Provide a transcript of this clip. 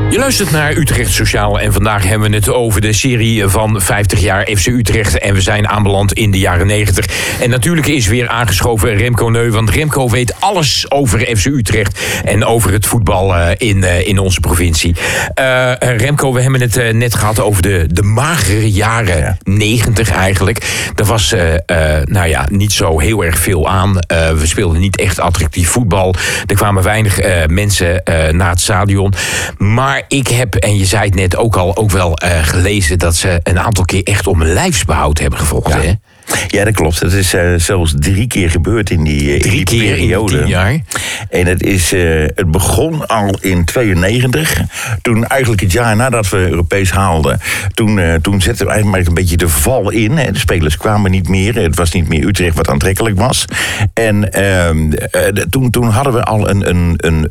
Je luistert naar Utrecht Sociaal en vandaag hebben we het over de serie van 50 jaar FC Utrecht. En we zijn aanbeland in de jaren 90. En natuurlijk is weer aangeschoven Remco Neu, want Remco weet alles over FC Utrecht en over het voetbal in onze provincie. Remco, we hebben het net gehad over de magere jaren 90 eigenlijk. Er was niet zo heel erg veel aan. We speelden niet echt attractief voetbal. Er kwamen weinig mensen naar het stadion. Maar ik heb, en je zei het net ook wel gelezen, dat ze een aantal keer echt om lijfsbehoud hebben gevochten. Ja. Hè? Ja, dat klopt. Dat is zelfs 3 keer gebeurd in die periode. In 10 jaar. En het begon al in 92. Toen eigenlijk het jaar nadat we Europees haalden. Toen zetten we eigenlijk een beetje de val in. De spelers kwamen niet meer. Het was niet meer Utrecht wat aantrekkelijk was. En toen hadden we al een